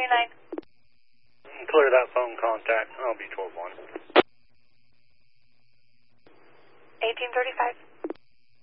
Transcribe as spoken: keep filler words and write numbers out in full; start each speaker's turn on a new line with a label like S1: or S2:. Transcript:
S1: two nine.
S2: Clear that phone contact. I'll be twelve one.
S1: eighteen thirty-five.